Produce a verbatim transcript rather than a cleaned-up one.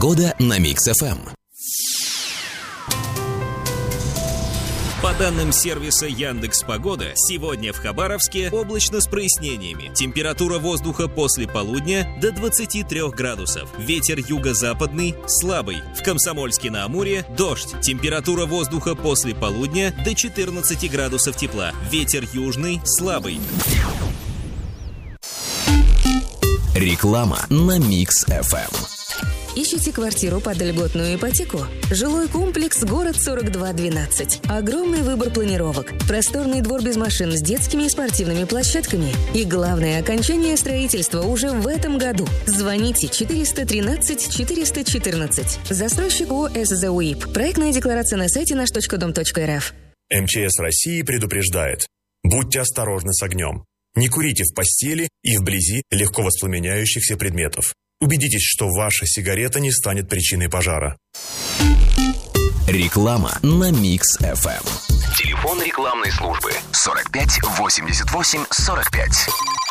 Погода на Микс эф эм. По данным сервиса Яндекс.Погода, сегодня в Хабаровске облачно с прояснениями. Температура воздуха после полудня до двадцати трёх градусов. Ветер юго-западный слабый. В Комсомольске-на-Амуре дождь. Температура воздуха после полудня до четырнадцати градусов тепла. Ветер южный слабый. Реклама на Микс эф эм. Ищите квартиру под льготную ипотеку? Жилой комплекс «Город сорок два двенадцать». Огромный выбор планировок. Просторный двор без машин с детскими и спортивными площадками. И главное, окончание строительства уже в этом году. Звоните четыреста тринадцать четыреста четырнадцать. Застройщик ООО «СЗУИП». Проектная декларация на сайте наш точка дом точка эр эф. эм че эс России предупреждает. Будьте осторожны с огнем. Не курите в постели и вблизи легко воспламеняющихся предметов. Убедитесь, что ваша сигарета не станет причиной пожара. Реклама на Микс эф эм. Телефон рекламной службы сорок пять восемьдесят восемь сорок пять.